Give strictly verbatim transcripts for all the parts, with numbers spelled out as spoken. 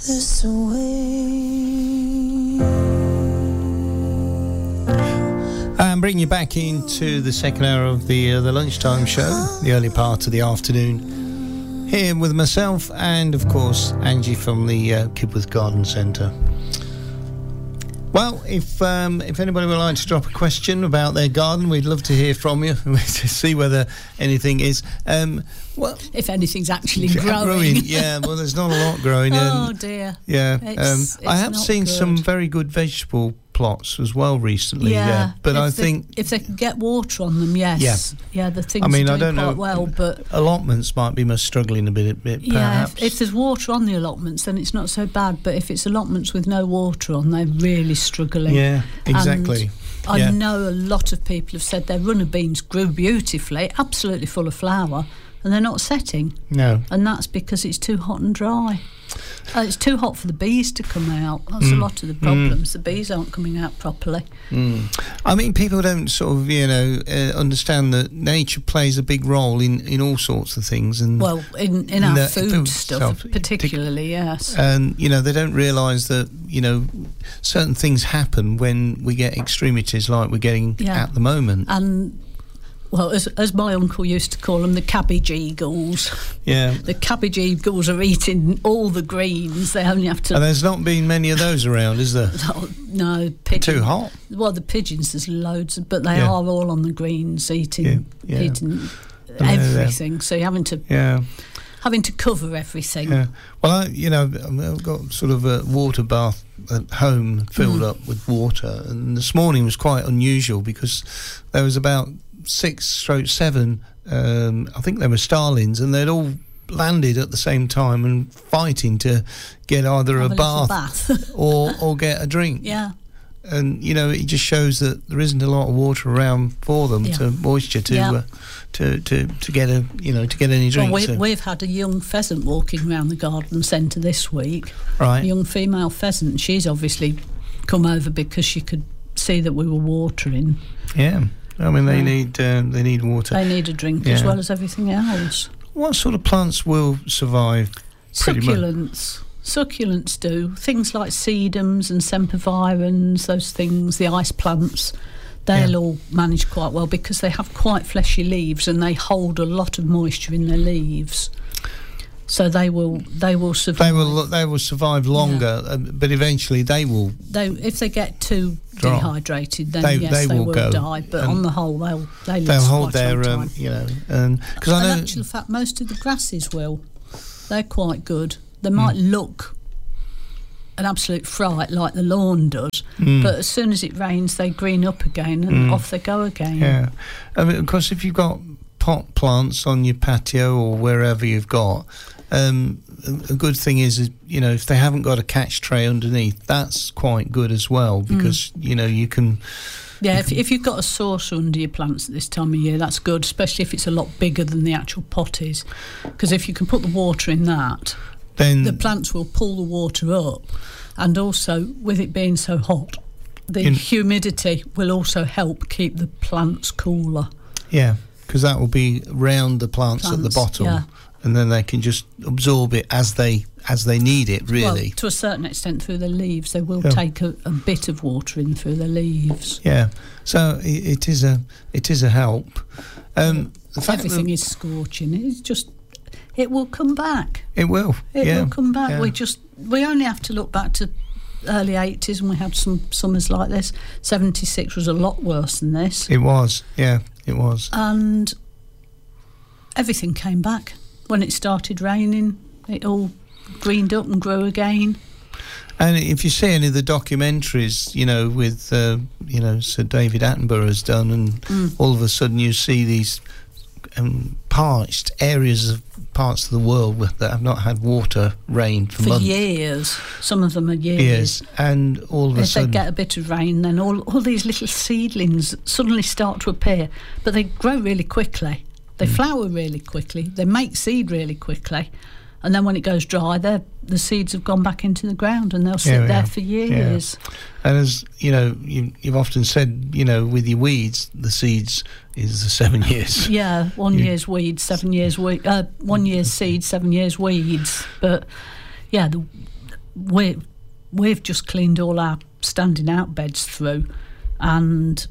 this way. I'm bringing you back into the second hour of the uh, the lunchtime show, the early part of the afternoon, here with myself and, of course, Angie from the uh, Kidworth Garden Centre. Well, if um, if anybody would like to drop a question about their garden, we'd love to hear from you to see whether anything is. Um, well, if anything's actually growing. growing. Yeah, well, there's not a lot growing. Oh, and, dear. Yeah, It's, um, it's I have not seen good. some very good vegetable plots as well recently. Yeah, yeah. But if I they, think if they can get water on them, yes. Yeah. Yeah, the things I mean, are I doing don't quite know. well, but allotments might be most struggling a bit, a bit yeah, perhaps. if, if there's water on the allotments, then it's not so bad. But if it's allotments with no water on, they're really struggling. Yeah, exactly. And I yeah. know a lot of people have said their runner beans grew beautifully, absolutely full of flower, and they're not setting. No. And that's because it's too hot and dry. Uh, it's too hot for the bees to come out. That's mm. a lot of the problems. Mm. The bees aren't coming out properly. Mm. I mean, people don't sort of, you know, uh, understand that nature plays a big role in, in all sorts of things. And well, in, in, in our food, food stuff, stuff, particularly, yes. And, you know, they don't realise that, you know, certain things happen when we get extremities like we're getting yeah. at the moment. And... Well, as, as my uncle used to call them, the cabbage eagles. Yeah. The cabbage eagles are eating all the greens. They only have to... And there's not been many of those around, is there? No, no pigeons. Too hot? Well, the pigeons, there's loads, but they yeah. are all on the greens, eating yeah. Yeah. eating everything. Yeah. So you're having to... Yeah. Having to cover everything. Yeah. Well, I, you know, I've got sort of a water bath at home filled mm. up with water, and this morning was quite unusual because there was about six stroke seven um, I think they were starlings, and they'd all landed at the same time and fighting to get either Have a, a bath, bath. or or get a drink. Yeah. And you know, it just shows that there isn't a lot of water around for them, yeah. to moisture to, yeah. uh, to to to get a you know to get any drink. Well, we, so. we've had a young pheasant walking around the garden centre this week. Right. A young female pheasant. She's obviously come over because she could see that we were watering. Yeah. I mean, they yeah. need uh, they need water. They need a drink yeah. as well as everything else. What sort of plants will survive? Succulents. Much? Succulents do. Things like sedums and sempervirens, those things, the ice plants, they'll yeah. all manage quite well because they have quite fleshy leaves and they hold a lot of moisture in their leaves. So they will they will survive. They will they will survive longer, yeah. uh, but eventually they will. They if they get too drop. dehydrated, then they, yes, they, they will, will go. die. But on the whole, they'll they live they'll hold quite their a long um, time. you know, and because I know. In actual fact, most of the grasses will. They're quite good. They might mm. look an absolute fright like the lawn does, mm. but as soon as it rains, they green up again and mm. off they go again. Yeah, I mean, of course, if you've got pot plants on your patio or wherever you've got. Um, a good thing is, is, you know, if they haven't got a catch tray underneath, that's quite good as well because, mm. you know, you can... Yeah, you if, can, if you've got a saucer under your plants at this time of year, that's good, especially if it's a lot bigger than the actual pot is. Because if you can put the water in that, then the plants will pull the water up. And also, with it being so hot, the in, humidity will also help keep the plants cooler. Yeah, because that will be round the plants, plants at the bottom. Yeah. And then they can just absorb it as they as they need it, really. Well, to a certain extent through the leaves. They will yeah. take a, a bit of water in through the leaves. Yeah, so it, it is a it is a help. Um, the fact Everything that is scorching. It's just it will come back. It will. It yeah. will come back. Yeah. We just we only have to look back to early eighties and we had some summers like this. seventy-six was a lot worse than this. It was. Yeah, it was. And everything came back. When it started raining, it all greened up and grew again. And if you see any of the documentaries, you know, with, uh, you know, Sir David Attenborough has done, and mm. all of a sudden you see these um, parched areas of parts of the world that have not had water rain for, for months. years. Some of them are years. Years. And all of a if sudden... If they get a bit of rain, then all, all these little seedlings suddenly start to appear. But they grow really quickly. They mm. flower really quickly. They make seed really quickly. And then when it goes dry, the seeds have gone back into the ground and they'll sit yeah, there yeah. for years. Yeah. And as, you know, you, you've often said, you know, with your weeds, the seeds is the seven years. Yeah, one you, year's weeds, seven years we- uh, one year's seed, seven years weeds. But, yeah, the, we we've just cleaned all our standing out beds through, and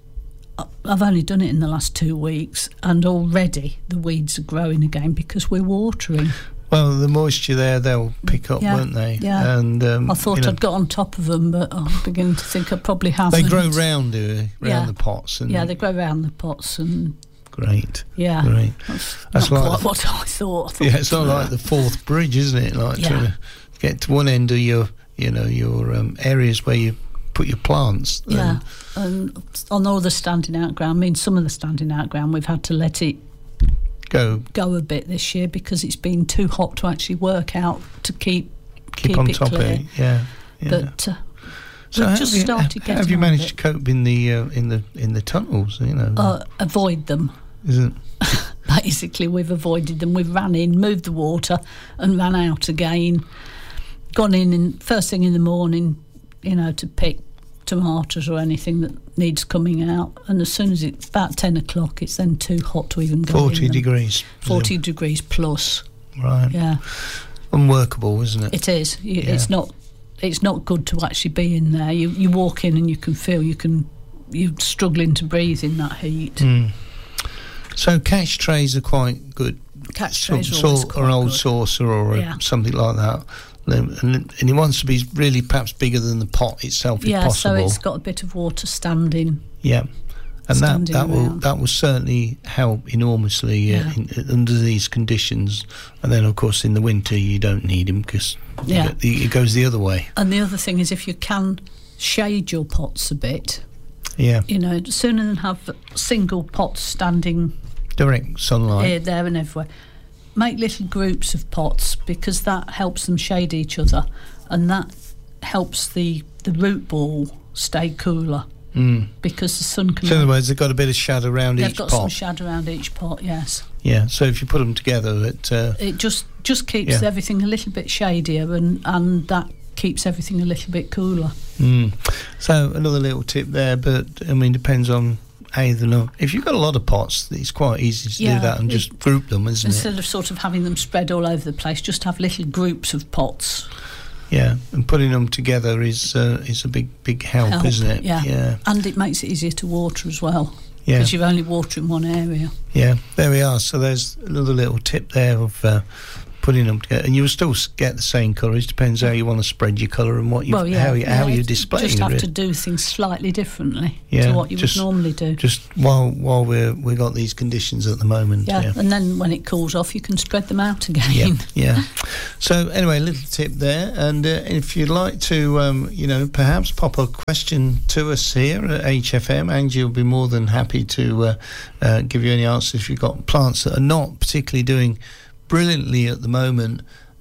I've only done it in the last two weeks, and already the weeds are growing again because we're watering. Well, the moisture there, they'll pick up, Yeah, won't they? yeah. And um, I thought you know, I'd got on top of them, but I'm beginning to think I probably haven't. they grow round, do they? Round Yeah. the pots. And Yeah, they grow round the pots, and great. yeah, Great. that's, That's not like quite the- what I thought. I thought Yeah, it's not like the Forth Bridge, isn't it? Like Yeah. trying to get to one end of your, you know, your um, areas where you put your plants. Yeah, and on all the standing out ground, I mean, some of the standing out ground, we've had to let it Go go a bit this year because it's been too hot to actually work out to keep keep, keep on it top clear. of it. Yeah. yeah. But uh, so we've how just have you, started how getting have you on managed with to cope in the uh, in the in the tunnels? You know, it. Uh, avoid them. isn't Basically, we've avoided them. We've ran in, moved the water, and ran out again. Gone in, in first thing in the morning, you know, to pick tomatoes or anything that needs coming out. And as soon as it's about ten o'clock, it's then too hot to even go forty in them. degrees? Forty degrees plus. Right. Yeah, Unworkable, isn't it? it is. You, Yeah. It's not. It's not good to actually be in there. You you walk in and you can feel you can you're struggling to breathe in that heat. Mm. So catch trays are quite good. Catch Sort- trays are always sort- or quite an old good. saucer or a, Yeah. something like that. And, and it wants to be really perhaps bigger than the pot itself, if Yeah, possible. so it's got a bit of water standing. Yeah, and that standing that will around. that will certainly help enormously uh, Yeah. in, under these conditions. And then, of course, in the winter you don't need them because Yeah. it goes the other way. And the other thing is, if you can shade your pots a bit, Yeah, you know, sooner than have single pots standing direct sunlight. here, there, and everywhere, make little groups of pots because that helps them shade each other, and that helps the the root ball stay cooler Mm. because the sun can. So in other words, they've got a bit of shade around They've each got some pot. shade around each pot. Yes, Yeah, so if you put them together, it uh, it just just keeps Yeah. everything a little bit shadier, and and that keeps everything a little bit cooler. mm. So another little tip there, but I mean, depends on either. No, if you've got a lot of pots, it's quite easy to Yeah, do that and it- just group them, isn't it? Instead of sort of having them spread all over the place, just have little groups of pots. Yeah, and putting them together is uh, is a big big help, Help, isn't it? yeah. yeah, And it makes it easier to water as well, yeah. because you're only watering one area. Yeah, there we are. So there's another little tip there of uh, putting them together, and you'll still s- get the same colour. It depends how you want to spread your colour and what you Well, yeah, how you, yeah, how you're you displaying just have it. to do things slightly differently Yeah, to what you just- would normally do. Just while while we're we got these conditions at the moment. Yeah, Yeah. and then when it cools off, you can spread them out again. Yeah, yeah. So anyway, a little tip there, and uh, if you'd like to, um, you know, perhaps pop a question to us here at H F M, Angie will be more than happy to uh, uh, give you any answers if you've got plants that are not particularly doing brilliantly at the moment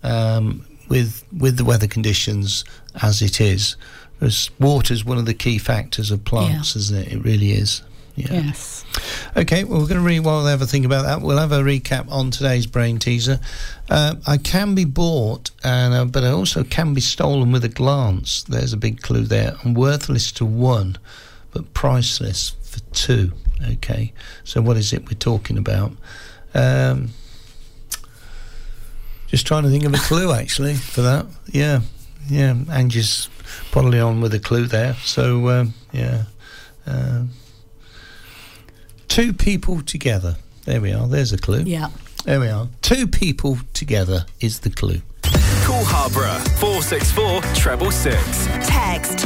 um, with with the weather conditions as it is. Because water is one of the key factors of plants, Yeah. isn't it? It really is. Yeah. Yes. Okay, well, we're going to read while they have a think about that. We'll have a recap on today's brain teaser. Uh, I can be bought, and uh, but I also can be stolen with a glance. There's a big clue there. I'm worthless to one, but priceless for two. Okay, so what is it we're talking about? Um, just trying to think of a clue, actually, for that. Yeah, yeah, Angie's probably on with a clue there. So, um, yeah. Um, Two people together. There we are. There's a clue. Yeah. There we are. Two people together is the clue. Call Harborough four six four treble six. Text